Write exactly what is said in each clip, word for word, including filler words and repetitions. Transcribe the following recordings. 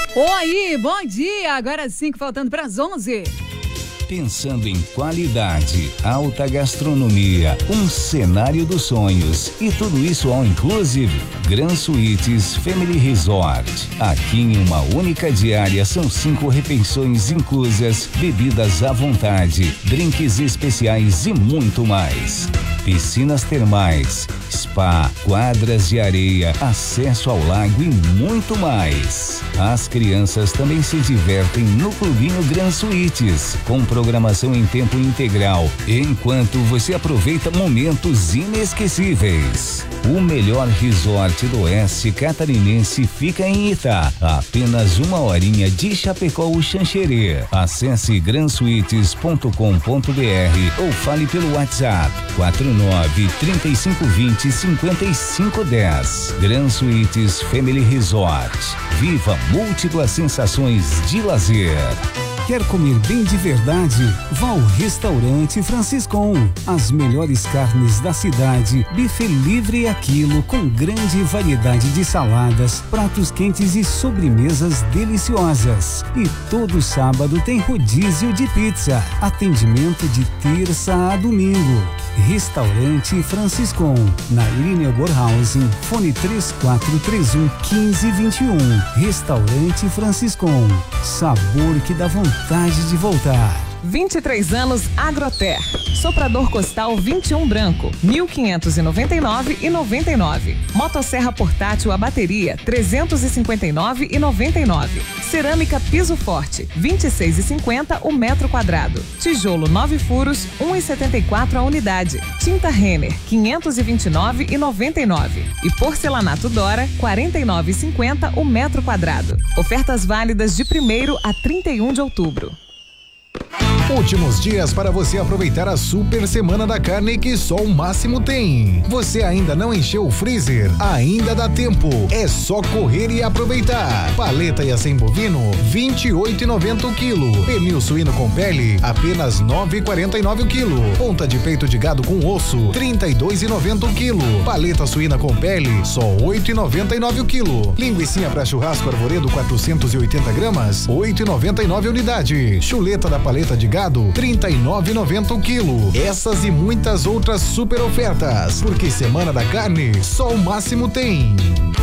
Oi, bom dia. Agora cinco, faltando para as onze. Pensando em qualidade, alta gastronomia, um cenário dos sonhos e tudo isso all inclusive. Gran Suites Family Resort. Aqui em uma única diária são cinco refeições inclusas, bebidas à vontade, drinks especiais e muito mais. Piscinas termais, spa, quadras de areia, acesso ao lago e muito mais. As crianças também se divertem no Clubinho Gran Suites, com programação em tempo integral, enquanto você aproveita momentos inesquecíveis. O melhor resort do oeste catarinense fica em Itá, a apenas uma horinha de Chapecó, Xanxerê. Acesse gran suites ponto com ponto br ou fale pelo WhatsApp quatro nove, três cinco dois zero, cinco cinco um zero. Gran Suites Family Resort. Viva múltiplas sensações de lazer. Quer comer bem de verdade? Vá ao Restaurante Franciscon. As melhores carnes da cidade, buffet livre a quilo com grande variedade de saladas, pratos quentes e sobremesas deliciosas. E todo sábado tem rodízio de pizza. Atendimento de terça a domingo. Restaurante Franciscon, na Irineu Borhausen, fone três quatro três um, um cinco dois um. Restaurante Franciscon, sabor que dá vontade de voltar. vinte e três anos Agroter. Soprador Costal vinte e um branco, mil quinhentos e noventa e nove reais e noventa e nove. Motosserra portátil a bateria, trezentos e cinquenta e nove reais e noventa e nove. Cerâmica piso forte, vinte e seis reais e cinquenta o metro quadrado. Tijolo nove furos, um real e setenta e quatro a unidade. Tinta Renner, quinhentos e vinte e nove reais e noventa e nove. E porcelanato Dora, quarenta e nove reais e cinquenta o metro quadrado. Ofertas válidas de primeiro a trinta e um de outubro. Últimos dias para você aproveitar a super semana da carne que só o Máximo tem. Você ainda não encheu o freezer? Ainda dá tempo. É só correr e aproveitar. Paleta e acém bovino, vinte e oito reais e noventa o quilo. Pernil suíno com pele, apenas nove reais e quarenta e nove o quilo. Ponta de peito de gado com osso, trinta e dois reais e noventa o quilo. Paleta suína com pele, só oito reais e noventa e nove o quilo. Linguicinha para churrasco Arvoredo, quatrocentos e oitenta gramas, oito reais e noventa e nove a unidade. Chuleta da paleta de gado, trinta e nove reais e noventa o quilo. Essas e muitas outras super ofertas, porque Semana da Carne só o Máximo tem.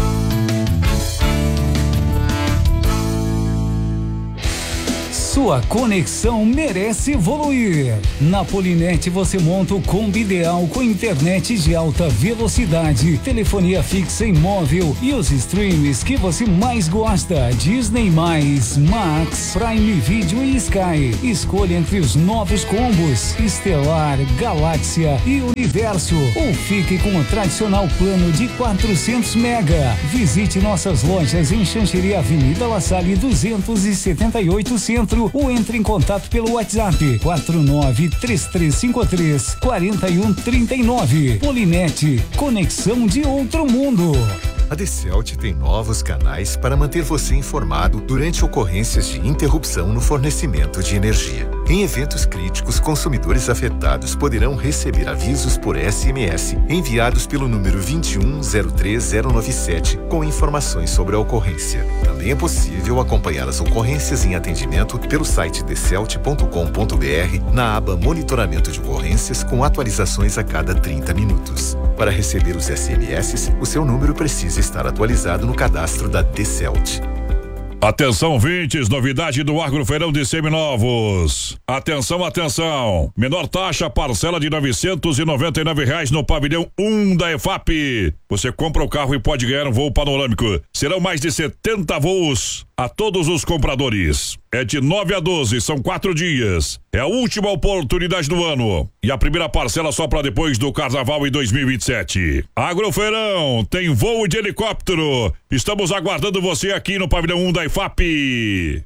Sua conexão merece evoluir. Na Polinet você monta o combo ideal com internet de alta velocidade, telefonia fixa e móvel e os streams que você mais gosta: Disney mais, Max, Prime Video e Sky. Escolha entre os novos combos Estelar, Galáxia e Universo, ou fique com o tradicional plano de quatrocentos mega. Visite nossas lojas em Xanxerê, Avenida La Salle duzentos e setenta e oito Centro, ou entre em contato pelo WhatsApp quatro nove três três cinco três quatro um três nove. Polinet, conexão de outro mundo. A Decelt tem novos canais para manter você informado durante ocorrências de interrupção no fornecimento de energia. Em eventos críticos, consumidores afetados poderão receber avisos por S M S enviados pelo número vinte e um zero três zero nove sete com informações sobre a ocorrência. Também é possível acompanhar as ocorrências em atendimento pelo site decelt ponto com ponto br na aba Monitoramento de Ocorrências, com atualizações a cada trinta minutos. Para receber os S M S, o seu número precisa estar atualizado no cadastro da Decelt. Atenção, ouvintes, novidade do Agrofeirão de Seminovos. Atenção, atenção. Menor taxa, parcela de novecentos e noventa e nove reais no pavilhão um da E F A P. Você compra o carro e pode ganhar um voo panorâmico. Serão mais de setenta voos a todos os compradores. É de nove a doze, são quatro dias. É a última oportunidade do ano. E a primeira parcela só para depois do Carnaval em dois mil e vinte e sete. Agrofeirão tem voo de helicóptero. Estamos aguardando você aqui no pavilhão um da E F A P.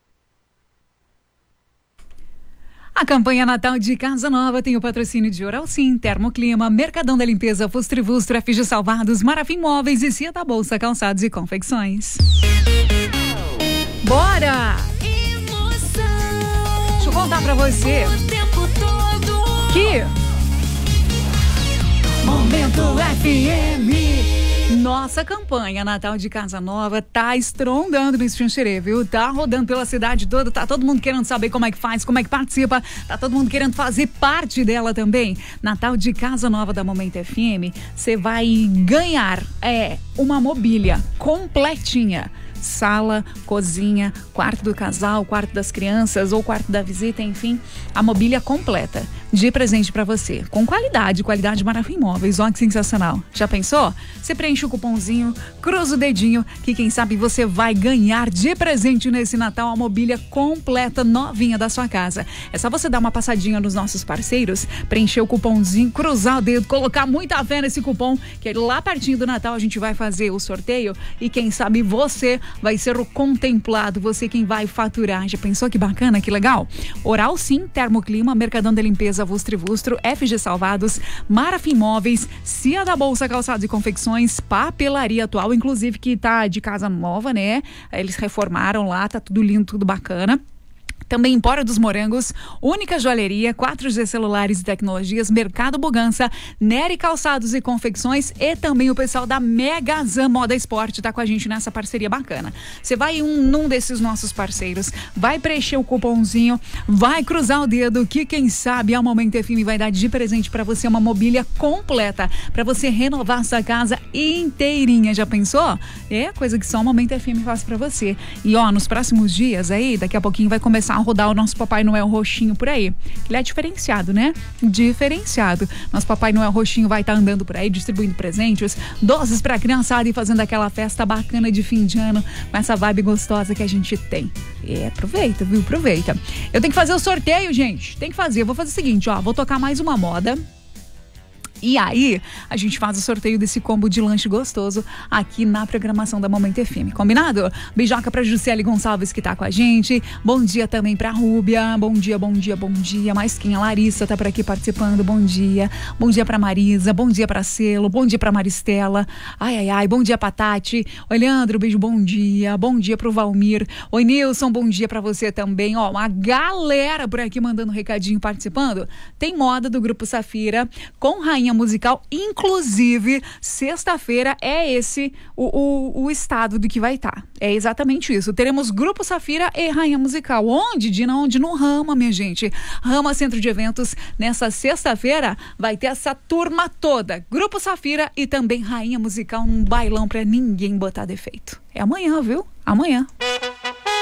A campanha Natal de Casa Nova tem o patrocínio de Oral Sim, Termoclima, Mercadão da Limpeza, Fustrivustro, F G Salvados, Marafim Móveis e Cia da Bolsa, Calçados e Confecções. Bora! Emoção. Deixa eu contar pra você o tempo todo. que Momento F M Nossa campanha Natal de Casa Nova tá estrondando no Xanxerê, viu? Tá rodando pela cidade toda, tá todo mundo querendo saber como é que faz, como é que participa, tá todo mundo querendo fazer parte dela também. Natal de Casa Nova da Momento F M, você vai ganhar é, uma mobília completinha. Sala, cozinha, quarto do casal, quarto das crianças ou quarto da visita, enfim, a mobília completa de presente pra você, com qualidade, qualidade Marafim Imóveis, olha que sensacional. Já pensou? Você preenche o cupomzinho, cruza o dedinho, que quem sabe você vai ganhar de presente nesse Natal a mobília completa, novinha da sua casa. É só você dar uma passadinha nos nossos parceiros, preencher o cupomzinho, cruzar o dedo, colocar muita fé nesse cupom, que lá pertinho do Natal a gente vai fazer o sorteio e quem sabe você vai ser o contemplado, você quem vai faturar. Já pensou que bacana, que legal? Oral Sim, Termoclima, Mercadão da Limpeza, Vustro e Vustro, F G Salvados, Marafim Imóveis, Cia da Bolsa, Calçados e Confecções, Papelaria Atual, inclusive que tá de casa nova, né? Eles reformaram lá, tá tudo lindo, tudo bacana. Também Empório dos Morangos, Única Joalheria, quatro G Celulares e Tecnologias, Mercado Bugança, Nery Calçados e Confecções e também o pessoal da Megazan Moda Esporte tá com a gente nessa parceria bacana. Você vai um, num desses nossos parceiros, vai preencher o cupomzinho, vai cruzar o dedo que quem sabe a Momento F M vai dar de presente para você uma mobília completa para você renovar sua casa inteirinha. Já pensou? É coisa que só a Momento F M faz para você. E ó, nos próximos dias aí, daqui a pouquinho vai começar a rodar o nosso Papai Noel roxinho por aí. Ele é diferenciado, né? Diferenciado. Nosso Papai Noel roxinho vai estar tá andando por aí, distribuindo presentes, doces pra criançada e fazendo aquela festa bacana de fim de ano, com essa vibe gostosa que a gente tem. É, aproveita, viu? Aproveita. Eu tenho que fazer o sorteio, gente. Tem que fazer. Eu vou fazer o seguinte, ó. Vou tocar mais uma moda. E aí, a gente faz o sorteio desse combo de lanche gostoso aqui na programação da Momento F M, combinado? Beijoca pra Juscelie Gonçalves que tá com a gente, bom dia também pra Rúbia, bom dia, bom dia, bom dia, mais quem? A Larissa tá por aqui participando, bom dia, bom dia pra Marisa, bom dia pra Celo, bom dia pra Maristela, ai, ai, ai, bom dia pra Tati, oi Leandro, beijo, bom dia, bom dia pro Valmir, oi Nilson, bom dia pra você também, ó, uma galera por aqui mandando um recadinho participando, tem moda do Grupo Safira com Rainha Musical, inclusive sexta-feira é esse o, o, o estado do que vai estar, tá. É exatamente isso, teremos Grupo Safira e Rainha Musical, onde? Dina, onde? No Rama, minha gente, Rama Centro de Eventos, nessa sexta-feira vai ter essa turma toda, Grupo Safira e também Rainha Musical, um bailão pra ninguém botar defeito, é amanhã, viu? Amanhã.